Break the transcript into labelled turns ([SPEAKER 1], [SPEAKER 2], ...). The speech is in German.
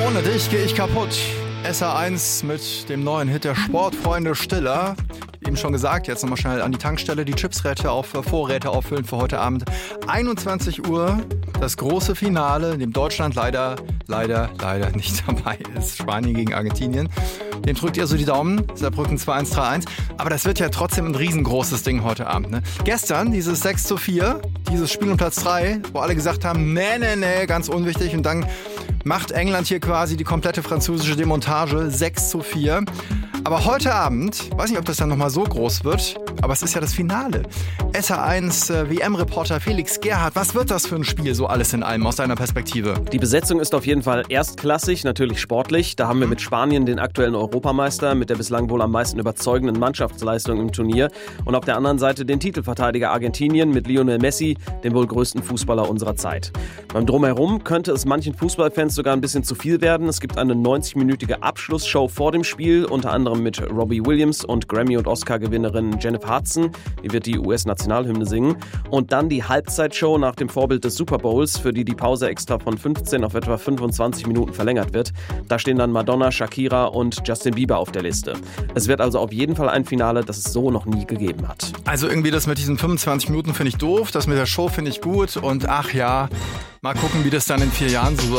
[SPEAKER 1] Ohne dich gehe ich kaputt. SR1 mit dem neuen Hit der Sportfreunde Stiller. Eben schon gesagt, jetzt nochmal schnell an die Tankstelle, die Vorräte auffüllen für heute Abend. 21 Uhr, das große Finale, in dem Deutschland leider nicht dabei ist. Spanien gegen Argentinien. Dem drückt ihr so die Daumen, Saarbrücken 2-1-3-1. Aber das wird ja trotzdem ein riesengroßes Ding heute Abend. Ne? Gestern dieses 6:4, dieses Spiel um Platz 3, wo alle gesagt haben, nee, ganz unwichtig. Und dann macht England hier quasi die komplette französische Demontage, 6:4. Aber heute Abend, weiß nicht, ob das dann nochmal so groß wird, aber es ist ja das Finale. SR1 WM-Reporter Felix Gerhardt, was wird das für ein Spiel, so alles in allem aus deiner Perspektive?
[SPEAKER 2] Die Besetzung ist auf jeden Fall erstklassig, natürlich sportlich. Da haben wir mit Spanien den aktuellen Europameister mit der bislang wohl am meisten überzeugenden Mannschaftsleistung im Turnier. Und auf der anderen Seite den Titelverteidiger Argentinien mit Lionel Messi, dem wohl größten Fußballer unserer Zeit. Beim Drumherum könnte es manchen Fußballfans sogar ein bisschen zu viel werden. Es gibt eine 90-minütige Abschlussshow vor dem Spiel, unter anderem mit Robbie Williams und Grammy- und Oscar-Gewinnerin Jennifer Hudson. Die wird die US-Nationalhymne singen. Und dann die Halbzeitshow nach dem Vorbild des Super Bowls, für die Pause extra von 15 auf etwa 25 Minuten verlängert wird. Da stehen dann Madonna, Shakira und Justin Bieber auf der Liste. Es wird also auf jeden Fall ein Finale, das es so noch nie gegeben hat.
[SPEAKER 1] Also irgendwie das mit diesen 25 Minuten finde ich doof, das mit der Show finde ich gut und ach ja, mal gucken, wie das dann in 4 Jahren so